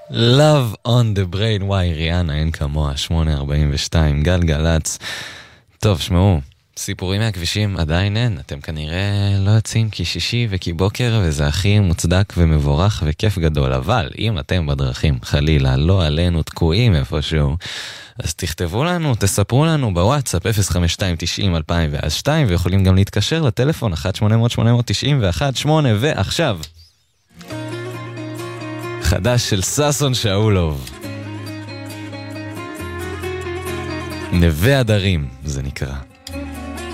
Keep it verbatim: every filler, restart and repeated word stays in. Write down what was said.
Love on the brain, וואי, ריאנה, אין כמוה, שמונה ארבעים ושתיים, גלגלץ. טוב, שמעו, סיפורים מהכבישים עדיין אין, אתם כנראה לא יוצאים כי שישי וכי בוקר, וזה הכי מוצדק ומבורך וכיף גדול, אבל אם אתם בדרכים, חלילה, לא עלינו תקועים איפשהו, אז תכתבו לנו, תספרו לנו בוואטסאפ אפס חמש שתיים תשעים אלפיים ואז שתיים, ויכולים גם להתקשר לטלפון אחת שמונה אפס אפס שמונה תשע אחת שמונה, ועכשיו חדש של ססון שאולוב, נווה הדרים זה נקרא.